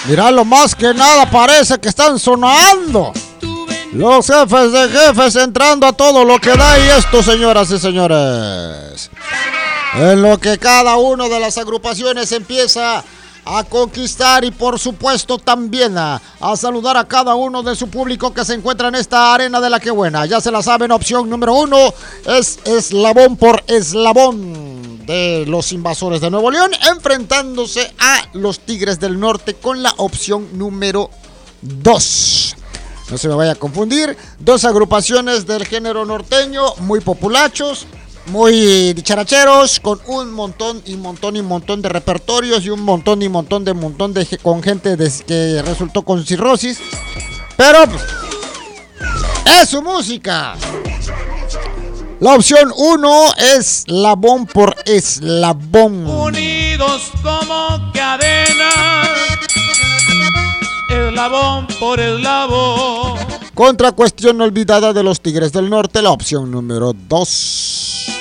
Mira, lo más que nada parece que están sonando los jefes de jefes entrando a todo lo que da. Y esto, señoras y señores, en lo que cada una de las agrupaciones empieza a conquistar y por supuesto también a saludar a cada uno de su público que se encuentra en esta arena de la que buena. Ya se la saben, opción número 1 es eslabón por eslabón de los Invasores de Nuevo León, enfrentándose a los Tigres del Norte con la opción número 2. No se me vaya a confundir, dos agrupaciones del género norteño, muy populachos, muy dicharacheros, con un montón de repertorios y un montón de con gente que resultó con cirrosis. Pero es su música. La opción 1 es eslabón por eslabón. Unidos como cadena, eslabón por eslabón. Contra cuestión olvidada de los Tigres del Norte, la opción número 2.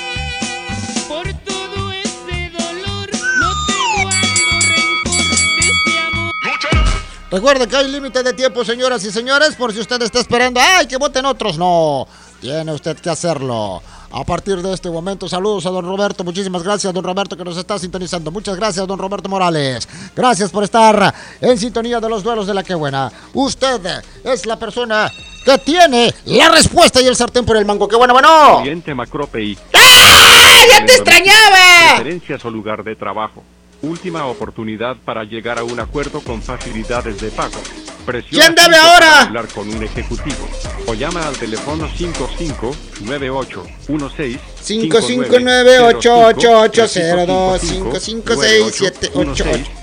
Recuerde que hay límite de tiempo, señoras y señores, por si usted está esperando, ¡ay, que voten otros! No, tiene usted que hacerlo. A partir de este momento, saludos a don Roberto. Muchísimas gracias, don Roberto, que nos está sintonizando. Muchas gracias, don Roberto Morales. Gracias por estar en sintonía de los duelos de la que buena. Usted es la persona que tiene la respuesta y el sartén por el mango. ¡Qué bueno, bueno! Cliente Macropay. ¡Ah! ¡Ya te extrañaba! Referencias o lugar de trabajo. Última oportunidad para llegar a un acuerdo con facilidades de pago. Presiona ¿quién debe ahora? Para hablar con un ejecutivo o llama al teléfono 559816 559-8880-2 556-788.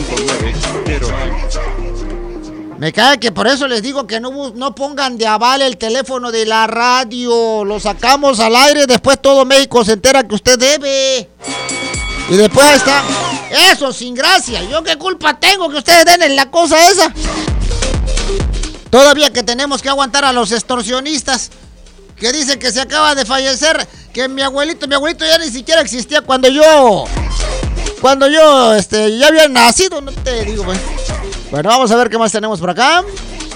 Me cae que por eso les digo que no pongan de aval el teléfono de la radio. Lo sacamos al aire, después todo México se entera que usted debe. Y después está eso, sin gracia. ¿Yo qué culpa tengo que ustedes den en la cosa esa? Todavía que tenemos que aguantar a los extorsionistas que dicen que se acaba de fallecer, que mi abuelito ya ni siquiera existía cuando yo ya había nacido, no te digo, pues. Bueno, vamos a ver qué más tenemos por acá.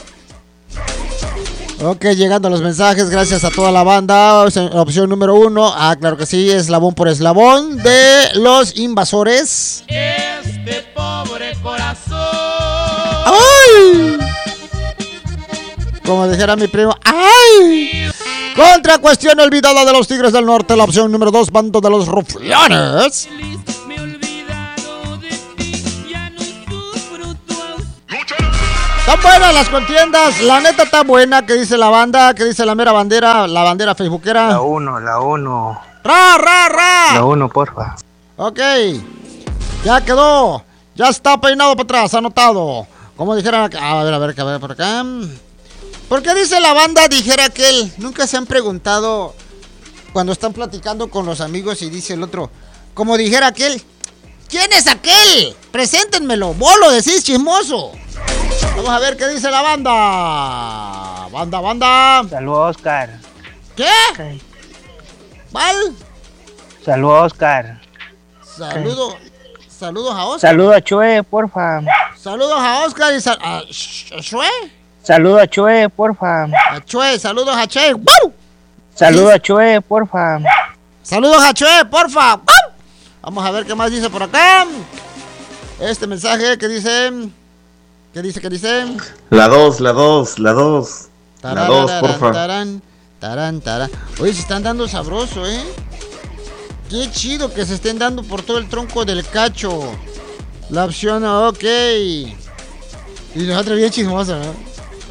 Ok, llegando los mensajes, gracias a toda la banda. Opción número 1, claro que sí, eslabón por eslabón de los Invasores. Este pobre corazón. ¡Ay! Como dijera mi primo, ¡ay! Contra cuestión olvidada de los Tigres del Norte, la opción número 2, bando de los Rufianes. Están buenas las contiendas, la neta está buena. ¿Qué dice la banda? ¿Qué dice la mera bandera? La bandera facebookera. La 1. ¡Ra! La 1, porfa. Ok, ya quedó. Ya está peinado para atrás, anotado. Como dijera, a ver por acá. ¿Por qué dice la banda dijera aquel? Nunca se han preguntado cuando están platicando con los amigos y dice el otro, como dijera aquel, ¿quién es aquel? Preséntenmelo, vos lo decís, chismoso. Vamos a ver qué dice la banda. Banda. Saludos, Oscar. ¿Qué? Okay. ¿Val? Saludos, Oscar. Saludos a Oscar. Saludos a Chue, porfa. Saludos a Oscar y a Chue. Saludos a Chue, porfa. A Chue, saludos a Chue. ¡Wow! Saludos a Chue, porfa. Saludos a Chue, porfa. ¡Wow! Vamos a ver qué más dice por acá. Este mensaje que dice... ¿Qué dice? La 2, porfa. Tarán. Oye, se están dando sabroso, ¿eh? Qué chido que se estén dando por todo el tronco del cacho. La opción, ok. Y nosotros bien chismosa, ¿no?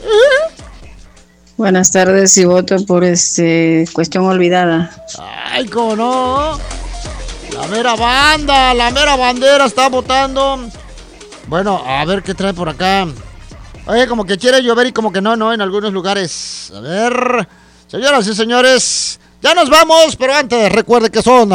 Buenas tardes y voto por cuestión olvidada. Ay, cómo no. La mera bandera está votando. Bueno, a ver qué trae por acá. Oye, como que quiere llover y como que no, en algunos lugares. A ver, señoras y señores, ya nos vamos, pero antes recuerde que son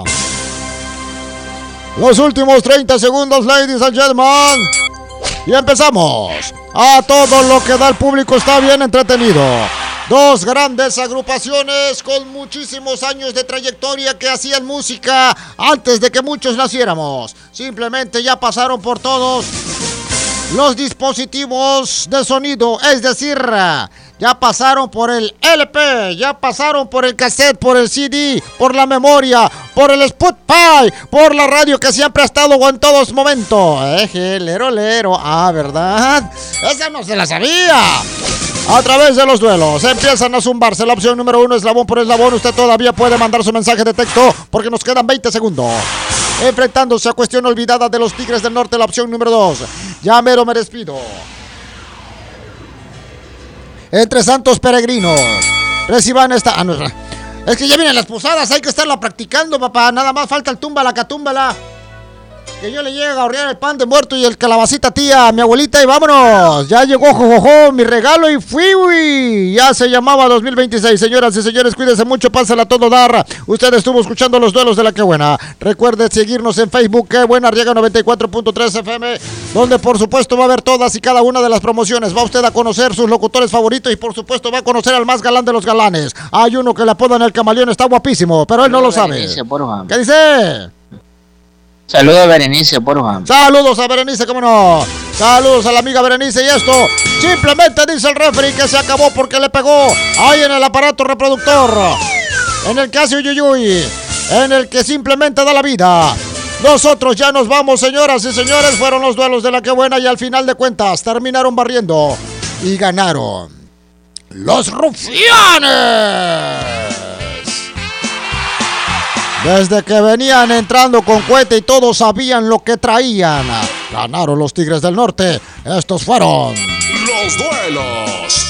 los últimos 30 segundos, ladies and gentlemen. Y empezamos. A todo lo que da el público está bien entretenido. Dos grandes agrupaciones con muchísimos años de trayectoria que hacían música antes de que muchos naciéramos. Simplemente ya pasaron por todos los dispositivos de sonido, es decir, ya pasaron por el LP, ya pasaron por el cassette, por el CD, por la memoria, por el Spotify, por la radio que siempre ha estado en todos momentos. Lero. Ah, ¿verdad? Esa no se la sabía. A través de los duelos empiezan a zumbarse. La opción número 1, eslabón por eslabón. Usted todavía puede mandar su mensaje de texto porque nos quedan 20 segundos. Enfrentándose a cuestión olvidada de los Tigres del Norte, la opción número 2. Ya mero me despido. Entre santos peregrinos, reciban esta... Ah, no, es que ya vienen las posadas, hay que estarla practicando, papá. Nada más falta el túmbala, catúmbala. Que yo le llegue a hornear el pan de muerto y el calabacita tía a mi abuelita y vámonos. Ya llegó jojojo, mi regalo y fui. Ya se llamaba 2026. Señoras y señores, cuídense mucho, pásala a todo dar. Usted estuvo escuchando los duelos de la Qué Buena. Recuerde seguirnos en Facebook, Qué Buena Arriaga 94.3 FM, donde por supuesto va a ver todas y cada una de las promociones. Va usted a conocer sus locutores favoritos y por supuesto va a conocer al más galán de los galanes. Hay uno que le apodan el Camaleón, está guapísimo, pero él no lo sabe. ¿Qué dice? Saludos a Berenice, por favor. Saludos a Berenice, cómo no. Saludos a la amiga Berenice. Y esto simplemente dice el referee que se acabó porque le pegó ahí en el aparato reproductor, en el que hace uyuyuy, en el que simplemente da la vida. Nosotros ya nos vamos, señoras y señores. Fueron los duelos de la Qué Buena y al final de cuentas terminaron barriendo y ganaron los Rufianes. Desde que venían entrando con cohete y todos sabían lo que traían, ganaron los Tigres del Norte. Estos fueron los duelos.